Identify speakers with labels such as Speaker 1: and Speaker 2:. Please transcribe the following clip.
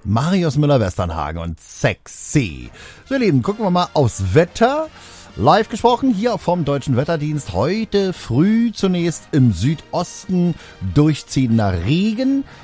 Speaker 1: Marius Müller-Westernhagen und Sexy. So, ihr Lieben, gucken wir mal aufs Wetter. Live gesprochen hier vom Deutschen Wetterdienst. Heute früh zunächst im Südosten durchziehender Regen.